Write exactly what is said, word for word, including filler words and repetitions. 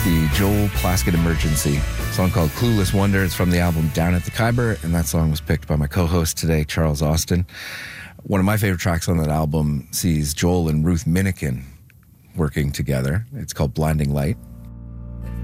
the Joel Plaskett Emergency, a song called Clueless Wonder. It's from the album Down at the Khyber, and that song was picked by my co-host today, Charles Austin. One of my favorite tracks on that album sees Joel and Ruth Minnikin working together. It's called Blinding Light.